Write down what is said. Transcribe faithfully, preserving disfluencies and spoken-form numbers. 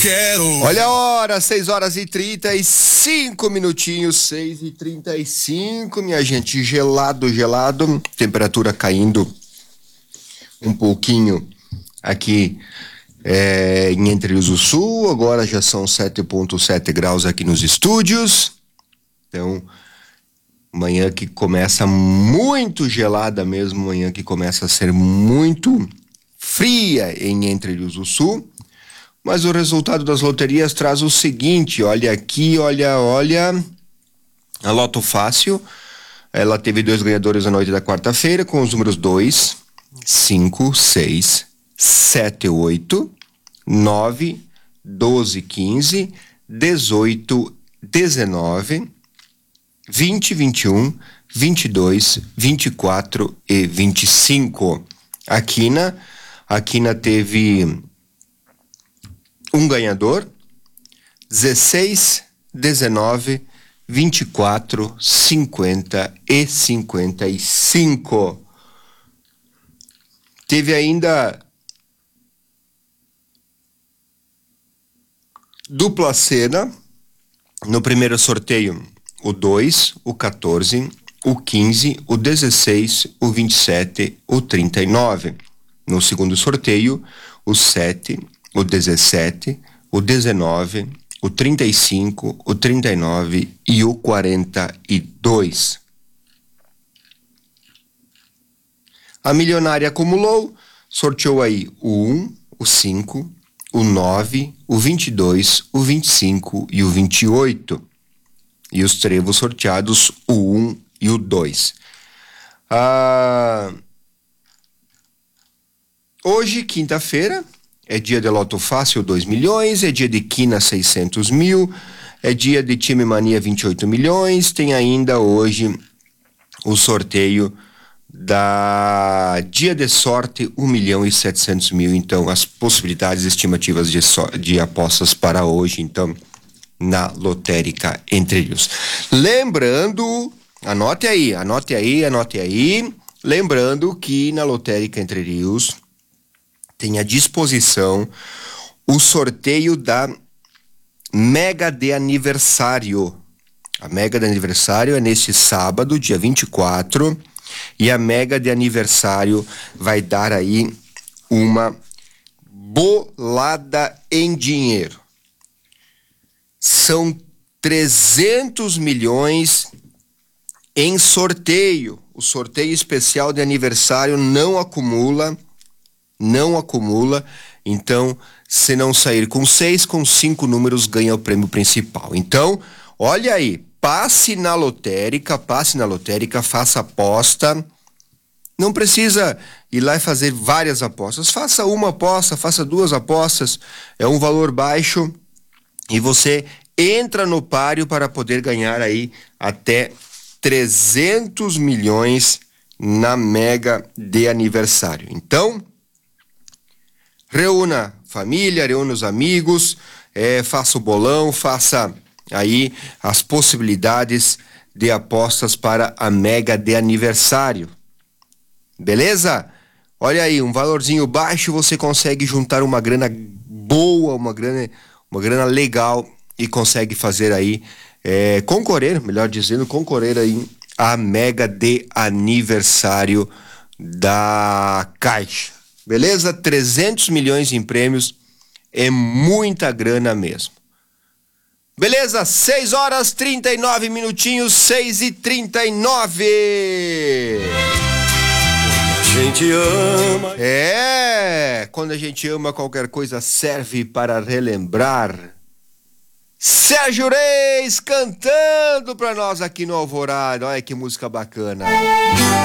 quero. Olha a hora, seis horas e trinta e cinco minutinhos, seis e trinta e cinco, minha gente, gelado, gelado, temperatura caindo um pouquinho aqui é, em Entre Rios do Sul, agora já são sete vírgula sete graus aqui nos estúdios, então manhã que começa muito gelada mesmo, manhã que começa a ser muito fria em Entre Rios do Sul. Mas o resultado das loterias traz o seguinte, olha aqui, olha, olha, a Loto Fácil, ela teve dois ganhadores na noite da quarta-feira com os números dois, cinco, seis, sete, oito, nove, doze, quinze, dezoito, dezenove, vinte, vinte e um, vinte e dois, vinte e quatro e vinte e cinco. A Quina, a Quina teve um ganhador, dezesseis, dezenove, vinte e quatro, cinquenta e cinquenta e cinco. Teve ainda dupla cena, no primeiro sorteio, o dois, o quatorze, o quinze, o dezesseis, o vinte e sete, o trinta e nove. No segundo sorteio, o sete, o dezessete, o dezenove, o trinta e cinco, o trinta e nove e o quarenta e dois. A milionária acumulou, sorteou aí o um, o cinco, o nove, o vinte e dois, o vinte e cinco e o vinte e oito. E os trevos sorteados, o um e o dois. Ah, hoje, quinta-feira, é dia de Loto Fácil dois milhões, é dia de Quina seiscentos mil, é dia de Time Mania vinte e oito milhões, tem ainda hoje o sorteio da Dia de Sorte um milhão e setecentos mil, então as possibilidades estimativas de, so, de apostas para hoje, então, na lotérica Entre Rios. Lembrando, anote aí, anote aí, anote aí, lembrando que na lotérica Entre Rios tem à disposição o sorteio da Mega de Aniversário. A Mega de Aniversário é neste sábado, dia vinte e quatro, e a Mega de Aniversário vai dar aí uma bolada em dinheiro. São trezentos milhões em sorteio. O sorteio especial de aniversário não acumula não acumula, então se não sair com seis, com cinco números ganha o prêmio principal. Então, olha aí, passe na lotérica, passe na lotérica, faça aposta, não precisa ir lá e fazer várias apostas, faça uma aposta, faça duas apostas, é um valor baixo e você entra no páreo para poder ganhar aí até trezentos milhões na Mega de Aniversário. Então, reúna família, reúna os amigos, é, faça o bolão, faça aí as possibilidades de apostas para a Mega de Aniversário. Beleza? Olha aí, um valorzinho baixo, você consegue juntar uma grana boa, uma grana, uma grana legal e consegue fazer aí, é, concorrer, melhor dizendo, concorrer aí a Mega de Aniversário da Caixa. Beleza? trezentos milhões em prêmios é muita grana mesmo. Beleza? seis horas trinta e nove minutinhos, seis e trinta e nove. A gente ama. É, quando a gente ama, qualquer coisa serve para relembrar. Sérgio Reis cantando pra nós aqui no Alvorada. Olha que música bacana.